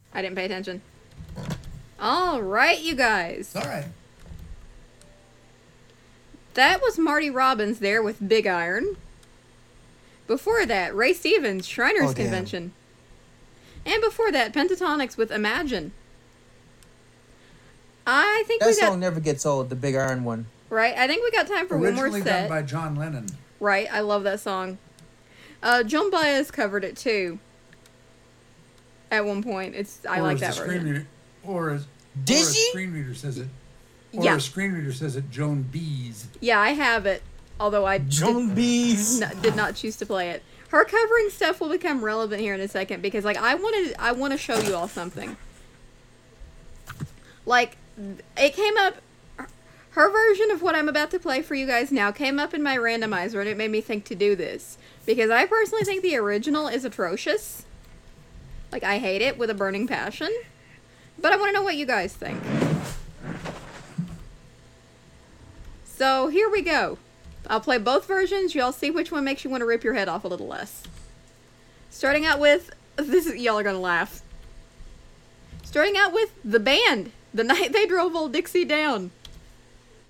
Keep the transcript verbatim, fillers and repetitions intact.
I didn't pay attention. All right, you guys. All right. That was Marty Robbins there with Big Iron. Before that, Ray Stevens, Shriners Oh, damn. Convention. And before that, Pentatonics with Imagine. I think That we got... song never gets old, the Big Iron one. Right, I think we got time for one more Originally set. done by John Lennon. Right, I love that song. Uh, Joan Baez covered it too. At one point, it's I Or like as that the version. screen reader, or as, Did or as she? screen reader says it. Or Yeah. a screen reader says it, Joan Bees. Yeah, I have it. Although I Joan did, Bees. n- did not choose to play it. Her covering stuff will become relevant here in a second because, like, I wanted I want to show you all something. Like, it came up. Her version of what I'm about to play for you guys now came up in my randomizer, and it made me think to do this because I personally think the original is atrocious. Like, I hate it with a burning passion. But I want to know what you guys think. So, here we go. I'll play both versions. Y'all see which one makes you want to rip your head off a little less. Starting out with... This is, y'all are going to laugh. Starting out with The Band. The Night They Drove Old Dixie Down.